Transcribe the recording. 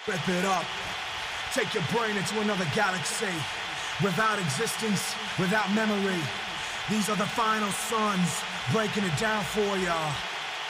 Rip it up. Take your brain into another galaxy. Without existence, without memory. These are the final sons, breaking it down for ya.